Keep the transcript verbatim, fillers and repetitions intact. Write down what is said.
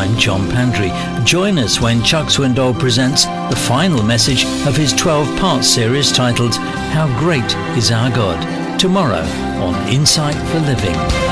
I'm John Pandry. Join us when Chuck Swindoll presents the final message of his twelve-part series titled How Great Is Our God? Tomorrow on Insight for Living.